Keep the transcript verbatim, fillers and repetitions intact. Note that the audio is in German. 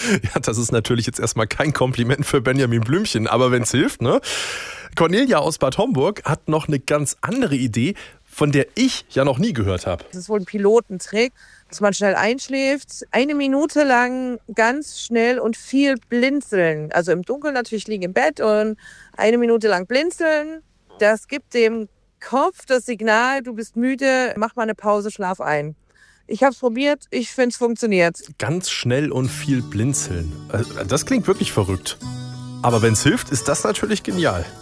Ja, das ist natürlich jetzt erstmal kein Kompliment für Benjamin Blümchen, aber wenn es hilft, ne? Cornelia aus Bad Homburg hat noch eine ganz andere Idee, von der ich ja noch nie gehört habe. Das ist wohl ein Pilotentrick, dass man schnell einschläft, eine Minute lang ganz schnell und viel blinzeln. Also im Dunkeln natürlich liegen im Bett und eine Minute lang blinzeln. Das gibt dem Kopf das Signal, du bist müde, mach mal eine Pause, schlaf ein. Ich habe es probiert, ich finde es funktioniert. Ganz schnell und viel blinzeln. Das klingt wirklich verrückt. Aber wenn es hilft, ist das natürlich genial.